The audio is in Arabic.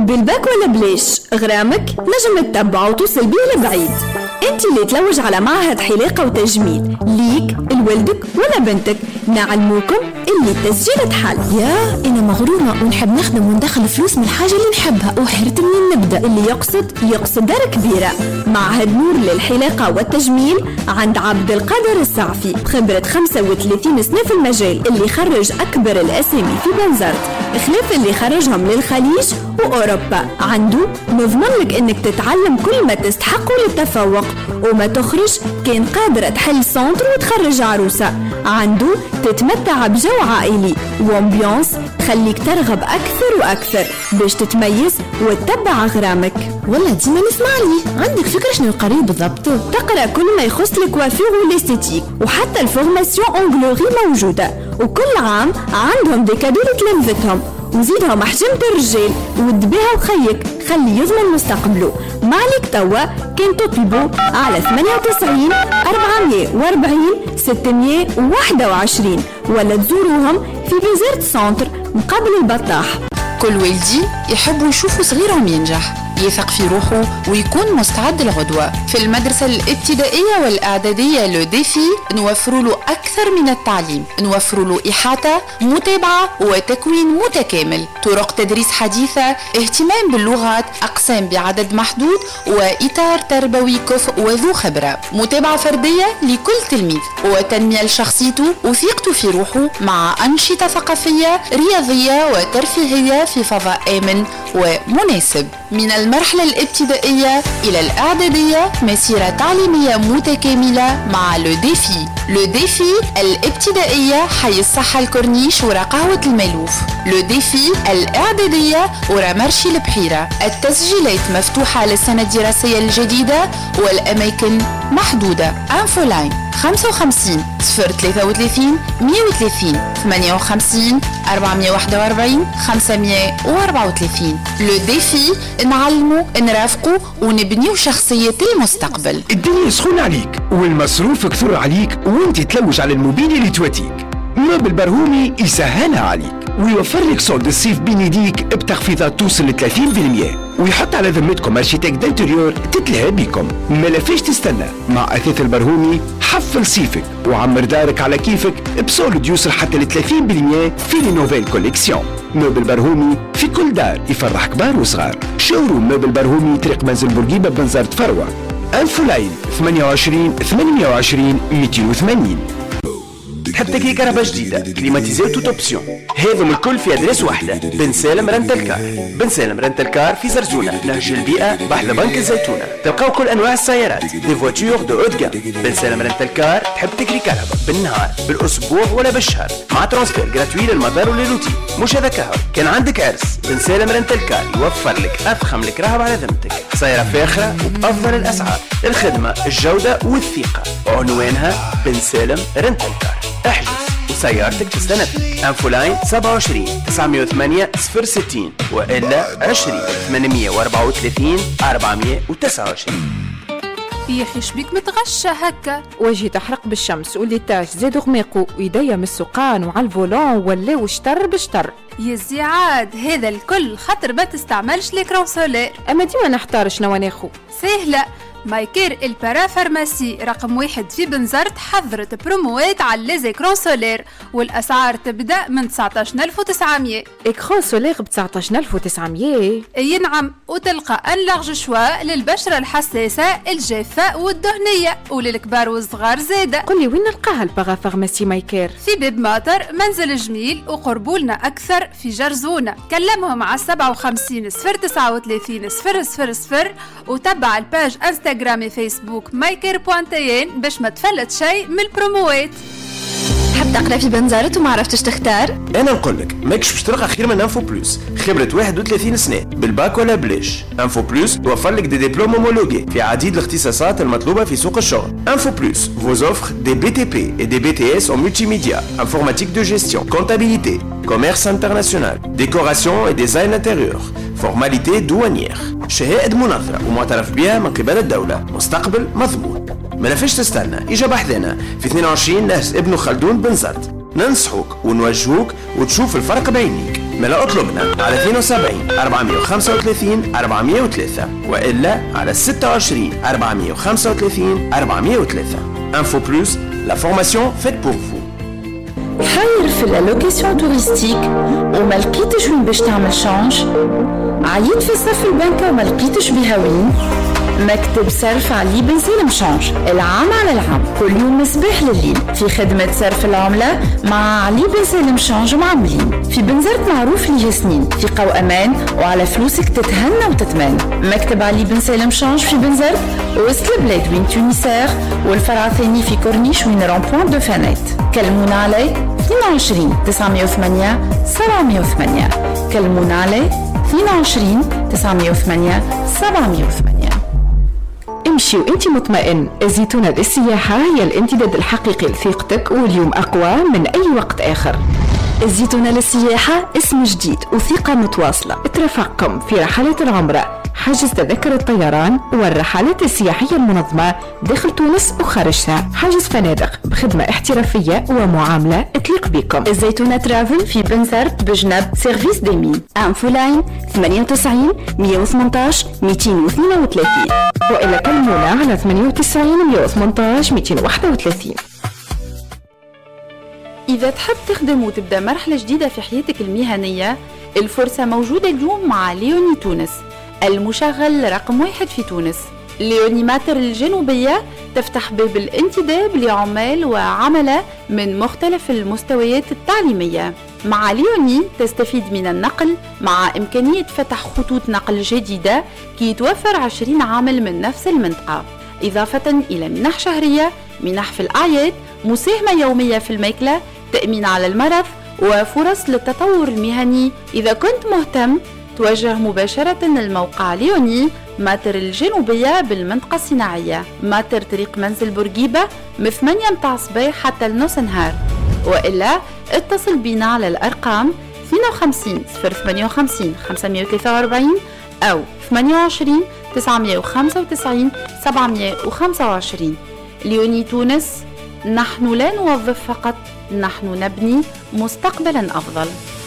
بالباك ولا بليش غرامك نجم تتبع وتوصل بيه لبعيد. انت اللي تلوج على معهد حلاقة وتجميل ليك لولدك ولا بنتك، نعلموكم اللي التسجيل تحل. يا انا مغرورة ونحب نخدم وندخل فلوس من الحاجة اللي نحبها وحرت منين نبدأ. اللي يقصد دار كبيرة. معهد نور للحلاقة والتجميل عند عبد القادر السعفي، خبرة 35 سنة في المجال، اللي خرج أكبر الأسامي في بنزرت خلاف اللي خرجهم للخليج وأوروبا. عنده نضمن لك إنك تتعلم كل ما تستحقه للتفوق، وما تخرج كان قادرة تحل سنتر وتخرج عروسة. عنده تتمتع بجو عائلي وامبيونس خليك ترغب أكثر وأكثر باش تتميز وتتبع غرامك. والله ديما نسمع لي. عندك فكرة شنو القريب بالضبط؟ تقرأ كل ما يخص الكوافير والاستيتيك، وحتى الفورماسيون اونغلوري موجودة، وكل عام عندهم دي كادو لتلامذتهم، وزيدهم حجمة الرجال ودبيها وخيك خلي يضمن مستقبله. مالك توا كان تطلبوا على 98 440 621 ولا تزوروهم في بيزرت سنتر مقابل البطاح. كل والدي يحبوا يشوفوا صغيرهم ينجح، يثق في روحه ويكون مستعد للغدوة. في المدرسة الابتدائية والإعدادية لو ديفي نوفر له أكثر من التعليم، نوفر له إحاطة متابعة وتكوين متكامل، طرق تدريس حديثة، اهتمام باللغات، أقسام بعدد محدود، وإطار تربوي كفء وذو خبرة، متابعة فردية لكل تلميذ، وتنمية لشخصيته وثقته في روحه، مع أنشطة ثقافية رياضية وترفيهية في فضاء آمن ومناسب. من المرحلة الابتدائية إلى الإعدادية مسيرة تعليمية متكاملة مع لو ديفي. لو ديفي الابتدائية حي الصحة الكورنيش ورا قهوة الملوف. لو ديفي الإعدادية ورا مرشي البحيرة. التسجيلات مفتوحة للسنة الدراسية الجديدة والأماكن محدودة. انفولاين 55 033 130 58 441 534. لو ديفي نعلمو نرافقو ونبنيو شخصية المستقبل. الدنيا سخونة عليك والمصروف كثر عليك وانت تلوج على الموبيل اللي تواتيك. موبل برهومي يسهلها عليك ويوفر لك صوت الصيف بين يديك بتخفيضات توصل ل 30%، ويحط على ذمتكم ارشيتكت دانتوريور تتلهى بيكم. ما لافاش تستنى، مع اثاث البرهومي حفل صيفك وعمر دارك على كيفك بسولد يوصل حتى ل 30% في لي نوفيل كوليكسيون. موبل برهومي في كل دار يفرح كبار وصغار. شوروم موبل برهومي طريق منزل بورقيبة بنزرت فروة. انفولاين 28 820 280. تحب تكري كهرباء جديدة كليماتيزي وتوت اوبسيون، هذم الكل في ادريس واحدة. بن سالم رنتال كار. بن سالم رنتال كار في زرزونة نهج البيئة بحذا بنك الزيتونة. تلقاو كل انواع السيارات، دي فواتور دو اوت جام. بن سالم رنتال كار تحب تكري كهرباء بالنهار بالاسبوع ولا بالشهر، مع ترانسفير جراتوي للمدار وللروتين. مش هذا كهرباء، كان عندك عرس بن سالم رنتال كار يوفر لك افخم الكراهب على ذمتك، سيارة فاخرة وبافضل الاسعار، الخدمة الجودة والثقة. عنوانها بن سالم رنتال كار. احجز وسيارتك تستنفذ. انفولاين 27 908 060 وإلا 20 834 429. يا اخي شبيك متغشى هكا؟ وجهي تحرق بالشمس والليتاج زاد غماقو ويديا من السقان وعلى الفولون ولاو شطر بشطر. يا زيعاد هذا الكل خاطر ما تستعملش ليكرون سولير. اما ديما نحتار شنو ناخو. سهله، مايكير البارا فارماسي رقم 1 في بنزرت حضرت بروموات على ليزيكرون سولير، والاسعار تبدا من 19900. اكرون سولير ب 19900؟ اي نعم، وتلقى ان لارج شوا للبشره الحساسه الجافه والدهنيه، وللكبار والصغار زاده. قل لي وين نلقاها البارا فارماسي مايكير؟ في باب ماطر منزل جميل، وقربولنا اكثر في جرزونه. كلمهم على 57 039 000 وتبع الباج انستغرام فيسبوك مايكير.tn باش ما تفلت شيء من البروموات. تحب تقرا في بنزرت وما عرفتش تختار؟ انا نقول لك ماكش باش تلقى خير من انفو بلوس. خبرة 31 سنة بالباك ولا بليش. انفو بلوس توفر لك دي دبلوم هومولوجي في عديد الاختصاصات المطلوبة في سوق الشغل. انفو بلوس vous offre des BTP et des BTS en multimédia, informatique de gestion, comptabilité, commerce international, décoration et design intérieur, formalité douanière. شهادة منظرة ومعترف بها من قبل الدولة، مستقبل مضمون. ما نفش تستنى، إجا بحثنا في 22 نهج ابن خلدون بنزرت. ننصحوك ونوجهوك وتشوف الفرق بعينيك. ملا اطلبنا على 72 435 403 وإلا على 26 435 403. Info Plus, la formation faite pour vous. حاير في اللوكيسيون توريستيك وما لقيتش وين باش تعمل شانج، عييت في صف البنكة وما لقيتش بها وين، مكتب صرف علي بن سالم شانج، العام على العام كل يوم مصباح لليل في خدمة صرف العملة مع علي بن سالم شانج معاملين في بنزرت معروف ليه سنين، ثقة وأمان وعلى فلوسك تتهنى وتتمنى. مكتب علي بن سالم شانج في بنزرت وسط البلاد وين تونسير، والفرع الثاني في كورنيش وين رامبوان دو فانيت. كلمونا علي 22 908 708. كلمونا علي 22 908 708. امشي وانت مطمئن، الزيتونة للسياحة هي الامتداد الحقيقي لثقتك واليوم أقوى من أي وقت آخر. الزيتونة للسياحة اسم جديد وثقة متواصلة. ترافقكم في رحلات العمرة، حجز تذاكر الطيران والرحلات السياحية المنظمة داخل تونس وخارجها، حجز فنادق بخدمة احترافية ومعاملة تليق بكم. الزيتونة ترافل في بنزرت بجنب سيرفيس ديمين. انفو لاين 98 118 232 وإلا كلمونا على 98 118 231. إذا تحب تخدم وتبدأ مرحلة جديدة في حياتك المهنية، الفرصة موجودة اليوم مع ليوني تونس، المشغل رقم 1 في تونس. ليوني ماتر الجنوبية تفتح باب الانتداب لعمال وعملة من مختلف المستويات التعليمية. مع ليوني تستفيد من النقل مع إمكانية فتح خطوط نقل جديدة كي يتوفر 20 عامل من نفس المنطقة، إضافة إلى منح شهرية، منح في الأعياد، مساهمة يومية في الماكلة، تأمين على المرض وفرص للتطور المهني. إذا كنت مهتم توجه مباشرة الموقع ليوني ماتر الجنوبية بالمنطقة الصناعية، ماتر طريق منزل بورقيبة من 8 متاع الصباح حتى النص نهار، وإلا اتصل بنا على الأرقام 52 058 543 أو 28 995 725. ليوني تونس، نحن لا نوظف فقط، نحن نبني مستقبلا أفضل.